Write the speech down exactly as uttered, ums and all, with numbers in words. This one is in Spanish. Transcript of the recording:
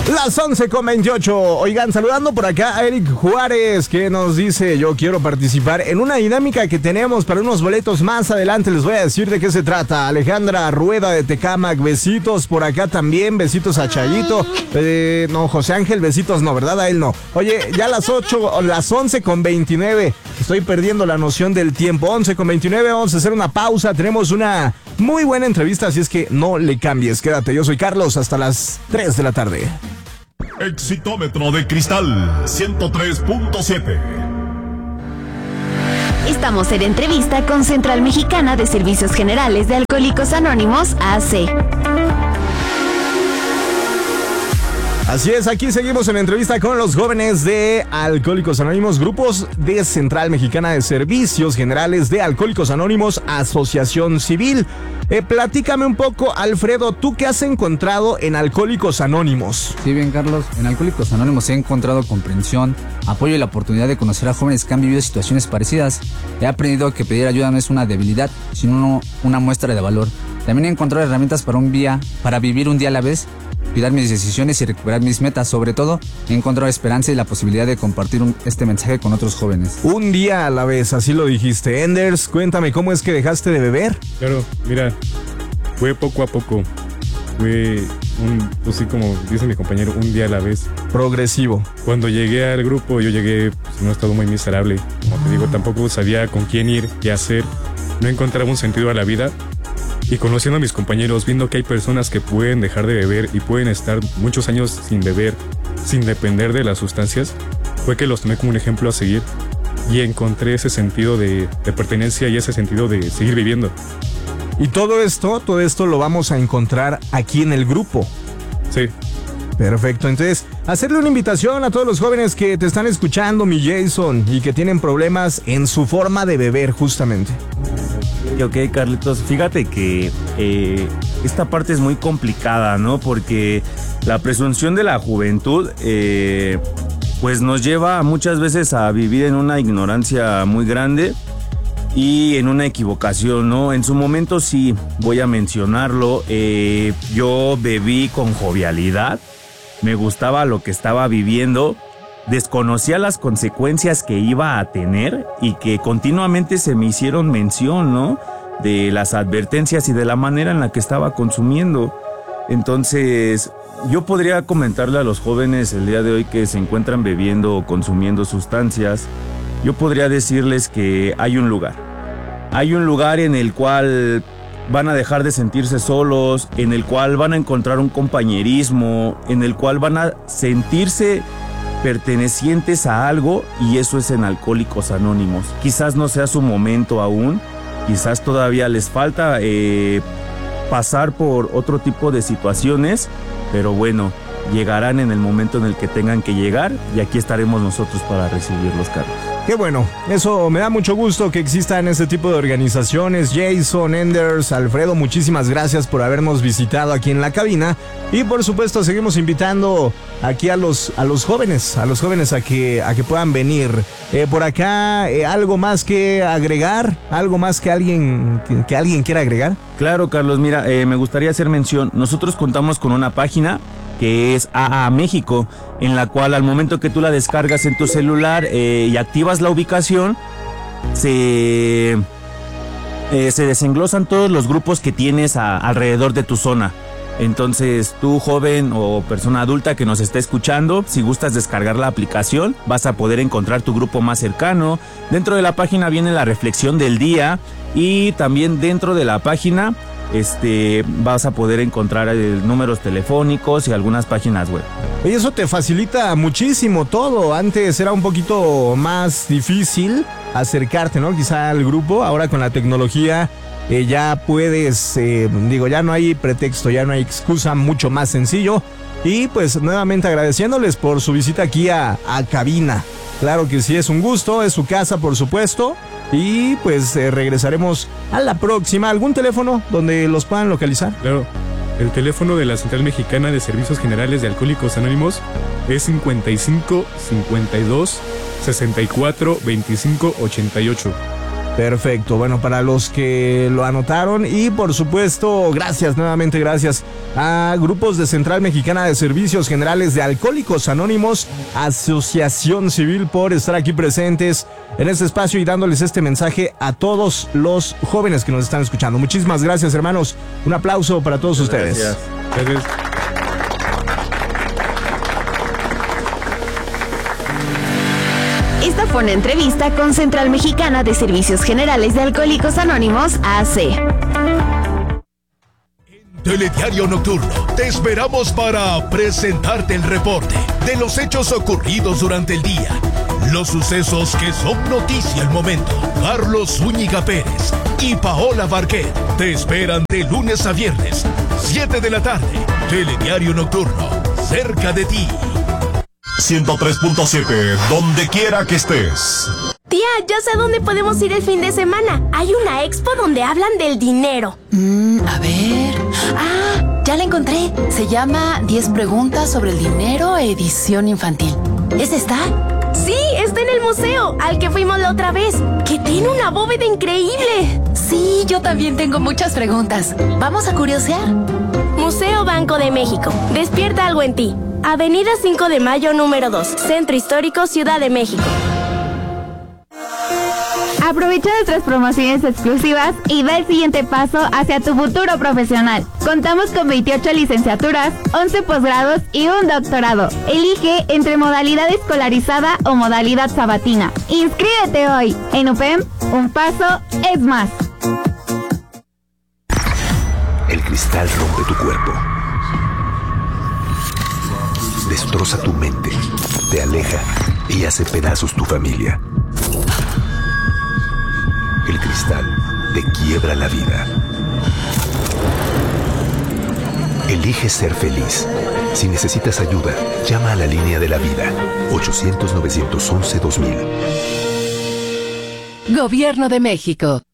Las once con veintiocho. Oigan, saludando por acá a Eric Juárez, que nos dice: yo quiero participar en una dinámica que tenemos para unos boletos más adelante. Les voy a decir de qué se trata. Alejandra Rueda de Tecámac, besitos por acá también. Besitos a Chayito. Eh, no, José Ángel, besitos no, ¿verdad? A él no. Oye, ya las ocho, las once con veintinueve. Estoy perdiendo la noción del tiempo. once con veintinueve, vamos a hacer una pausa. Tenemos una muy buena entrevista, así es que no le cambies. Quédate, yo soy Carlos, hasta las tres de la tarde. Exitómetro de cristal ciento tres punto siete. Estamos en entrevista con Central Mexicana de Servicios Generales de Alcohólicos Anónimos, A C. Así es, aquí seguimos en entrevista con los jóvenes de Alcohólicos Anónimos, grupos de Central Mexicana de Servicios Generales de Alcohólicos Anónimos, Asociación Civil. Eh, platícame un poco, Alfredo, ¿tú qué has encontrado en Alcohólicos Anónimos? Sí, bien, Carlos. En Alcohólicos Anónimos he encontrado comprensión, apoyo y la oportunidad de conocer a jóvenes que han vivido situaciones parecidas. He aprendido que pedir ayuda no es una debilidad, sino una muestra de valor. También he encontrado herramientas para un día, para vivir un día a la vez, cuidar mis decisiones y recuperar mis metas. Sobre todo, he encontrado esperanza y la posibilidad de compartir un, este mensaje con otros jóvenes. Un día a la vez, así lo dijiste. Enders, cuéntame, ¿cómo es que dejaste de beber? Claro, mira, fue poco a poco. Fue un, pues sí, como dice mi compañero, un día a la vez. Progresivo. Cuando llegué al grupo, yo llegué pues, en un estado muy miserable. Como te digo, tampoco sabía con quién ir, qué hacer. No encontraba un sentido a la vida. Y conociendo a mis compañeros, viendo que hay personas que pueden dejar de beber y pueden estar muchos años sin beber, sin depender de las sustancias, fue que los tomé como un ejemplo a seguir y encontré ese sentido de, de pertenencia y ese sentido de seguir viviendo. Y todo esto, todo esto lo vamos a encontrar aquí en el grupo. Sí. Perfecto, entonces, hacerle una invitación a todos los jóvenes que te están escuchando, mi Jason, y que tienen problemas en su forma de beber, justamente. Ok, Carlitos, fíjate que eh, esta parte es muy complicada, ¿no? Porque la presunción de la juventud, eh, pues nos lleva muchas veces a vivir en una ignorancia muy grande y en una equivocación, ¿no? En su momento sí, voy a mencionarlo, eh, yo bebí con jovialidad, me gustaba lo que estaba viviendo, desconocía las consecuencias que iba a tener y que continuamente se me hicieron mención, ¿no? De las advertencias y de la manera en la que estaba consumiendo. Entonces, yo podría comentarle a los jóvenes el día de hoy que se encuentran bebiendo o consumiendo sustancias, yo podría decirles que hay un lugar. Hay un lugar en el cual van a dejar de sentirse solos, en el cual van a encontrar un compañerismo, en el cual van a sentirse pertenecientes a algo, y eso es en Alcohólicos Anónimos. Quizás no sea su momento aún, quizás todavía les falta eh, pasar por otro tipo de situaciones, pero bueno, llegarán en el momento en el que tengan que llegar y aquí estaremos nosotros para recibirlos, Carlos. Qué bueno, eso me da mucho gusto que existan este tipo de organizaciones. Jason, Enders, Alfredo, muchísimas gracias por habernos visitado aquí en la cabina y por supuesto seguimos invitando aquí a los a los jóvenes, a los jóvenes a que a que puedan venir. Eh, por acá, eh, algo más que agregar, algo más que alguien que, que alguien quiera agregar. Claro, Carlos, mira, eh, me gustaría hacer mención. Nosotros contamos con una página que es A A México, en la cual al momento que tú la descargas en tu celular eh, y activas la ubicación, se, eh, se desenglosan todos los grupos que tienes a, alrededor de tu zona. Entonces, tú, joven o persona adulta que nos está escuchando, si gustas descargar la aplicación, vas a poder encontrar tu grupo más cercano. Dentro de la página viene la reflexión del día y también dentro de la página Este, vas a poder encontrar eh, números telefónicos y algunas páginas web. Y eso te facilita muchísimo todo. Antes era un poquito más difícil acercarte, ¿no? Quizá al grupo. Ahora con la tecnología eh, ya puedes, eh, digo, ya no hay pretexto, ya no hay excusa, mucho más sencillo. Y pues nuevamente agradeciéndoles por su visita aquí a, a cabina. Claro que sí, es un gusto, es su casa, por supuesto. Y pues eh, regresaremos a la próxima. ¿Algún teléfono donde los puedan localizar? Claro, el teléfono de la Central Mexicana de Servicios Generales de Alcohólicos Anónimos es cincuenta y cinco, cincuenta y dos, sesenta y cuatro, veinticinco, ochenta y ocho. Perfecto, bueno, para los que lo anotaron y por supuesto, gracias, nuevamente gracias a grupos de Central Mexicana de Servicios Generales de Alcohólicos Anónimos, Asociación Civil, por estar aquí presentes en este espacio y dándoles este mensaje a todos los jóvenes que nos están escuchando. Muchísimas gracias, hermanos. Un aplauso para todos ustedes. Gracias. Gracias. Esta fue una entrevista con Central Mexicana de Servicios Generales de Alcohólicos Anónimos, A C. Telediario Nocturno, te esperamos para presentarte el reporte de los hechos ocurridos durante el día, los sucesos que son noticia al momento. Carlos Zúñiga Pérez y Paola Barquet te esperan de lunes a viernes, siete de la tarde. Telediario Nocturno, cerca de ti. ciento tres punto siete, donde quiera que estés. Tía, ya sé dónde podemos ir el fin de semana. Hay una expo donde hablan del dinero. Mm, a ver... Ah, ya la encontré. Se llama diez preguntas sobre el dinero, edición infantil. ¿Es esta? Sí, está en el museo, al que fuimos la otra vez, que tiene una bóveda increíble. Sí, yo también tengo muchas preguntas. ¿Vamos a curiosear? Museo Banco de México. Despierta algo en ti. Avenida cinco de Mayo, número dos, Centro Histórico, Ciudad de México. Aprovecha nuestras promociones exclusivas y da el siguiente paso hacia tu futuro profesional. Contamos con veintiocho licenciaturas, once posgrados y un doctorado. Elige entre modalidad escolarizada o modalidad sabatina. Inscríbete hoy. En U P E M, un paso es más. El cristal rompe tu cuerpo. Destroza tu mente, te aleja y hace pedazos tu familia. El cristal te quiebra la vida. Elige ser feliz. Si necesitas ayuda, llama a la línea de la vida. ochocientos, novecientos once, dos mil. Gobierno de México.